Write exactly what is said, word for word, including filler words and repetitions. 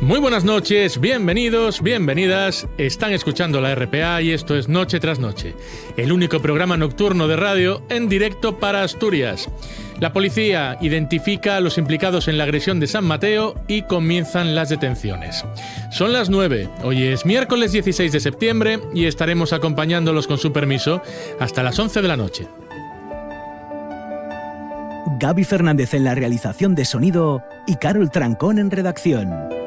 Muy buenas noches, bienvenidos, bienvenidas. Están escuchando la R P A y esto es Noche tras Noche, el único programa nocturno de radio en directo para Asturias. La policía identifica a los implicados en la agresión de San Mateo y comienzan las detenciones. Son las nueve, hoy es miércoles dieciséis de septiembre y estaremos acompañándolos con su permiso hasta las once de la noche. Gaby Fernández en la realización de sonido y Carol Trancón en redacción.